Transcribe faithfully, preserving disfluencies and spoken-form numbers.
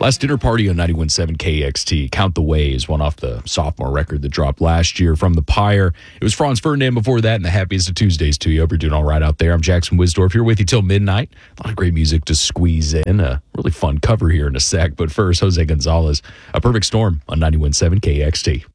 Last Dinner Party on ninety-one point seven K X T. Count the Ways, one off the sophomore record that dropped last year from The Pyre. It was Franz Ferdinand before that, and the happiest of Tuesdays to you. Hope you're doing all right out there. I'm Jackson Wisdorf here with you till midnight. A lot of great music to squeeze in. A really fun cover here in a sec. But first, Jose Gonzalez, A Perfect Storm on ninety-one point seven K X T.